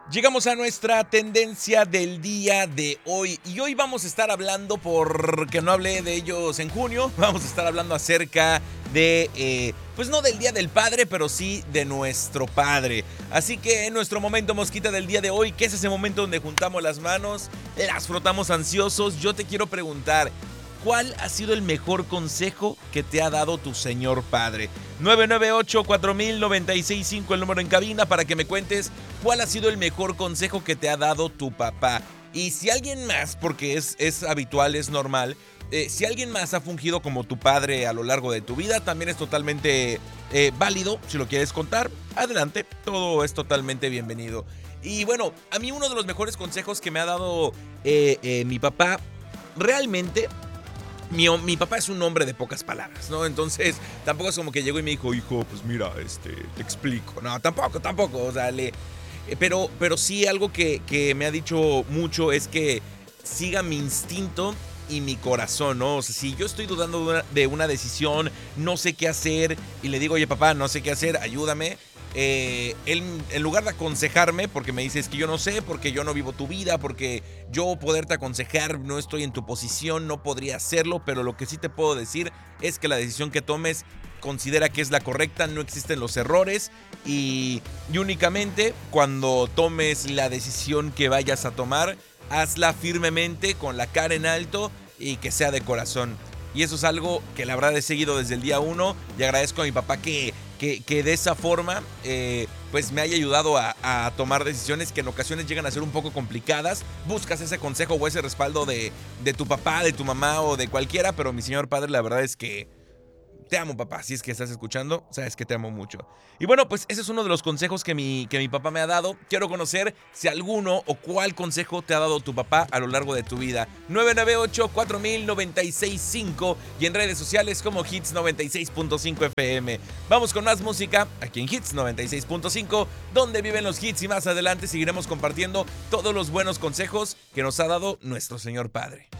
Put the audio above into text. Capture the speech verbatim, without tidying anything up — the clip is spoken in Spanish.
Llegamos a nuestra tendencia del día de hoy y hoy vamos a estar hablando, porque no hablé de ellos en junio, vamos a estar hablando acerca de, eh, pues no del Día del Padre, pero sí de nuestro Padre. Así que en nuestro momento mosquita del día de hoy, que es ese momento donde juntamos las manos, las frotamos ansiosos, yo te quiero preguntar, ¿cuál ha sido el mejor consejo que te ha dado tu señor padre? nueve nueve ocho, cuatro mil, noventa y seis cinco, el número en cabina para que me cuentes cuál ha sido el mejor consejo que te ha dado tu papá. Y si alguien más, porque es, es habitual, es normal, eh, si alguien más ha fungido como tu padre a lo largo de tu vida, también es totalmente eh, válido. Si lo quieres contar, adelante, todo es totalmente bienvenido. Y bueno, a mí uno de los mejores consejos que me ha dado eh, eh, mi papá, realmente... Mi, mi papá es un hombre de pocas palabras, ¿no? Entonces, tampoco es como que llegó y me dijo, hijo, pues mira, este, te explico. No, tampoco, tampoco, o sea, le... eh, Pero, pero sí algo que, que me ha dicho mucho es que siga mi instinto y mi corazón, ¿no? O sea, si yo estoy dudando de una, de una decisión, no sé qué hacer, y le digo, oye, papá, no sé qué hacer, ayúdame. Eh, él, en lugar de aconsejarme, porque me dice, es que yo no sé, porque yo no vivo tu vida, porque yo poderte aconsejar no estoy en tu posición, no podría hacerlo, pero lo que sí te puedo decir es que la decisión que tomes considera que es la correcta, no existen los errores y, y únicamente cuando tomes la decisión que vayas a tomar, hazla firmemente, con la cara en alto y que sea de corazón. Y eso es algo que la verdad he seguido desde el día uno y agradezco a mi papá que, que, que de esa forma eh, pues me haya ayudado a, a tomar decisiones que en ocasiones llegan a ser un poco complicadas. Buscas ese consejo o ese respaldo de, de tu papá, de tu mamá o de cualquiera, pero mi señor padre, la verdad es que te amo, papá. Si es que estás escuchando, sabes que te amo mucho. Y bueno, pues ese es uno de los consejos que mi, que mi papá me ha dado. Quiero conocer si alguno o cuál consejo te ha dado tu papá a lo largo de tu vida. nueve nueve ocho, cuatro mil, noventa y seis cinco y en redes sociales como Hits noventa y seis punto cinco F M. Vamos con más música aquí en Hits noventa y seis punto cinco, donde viven los hits, y más adelante seguiremos compartiendo todos los buenos consejos que nos ha dado nuestro señor padre.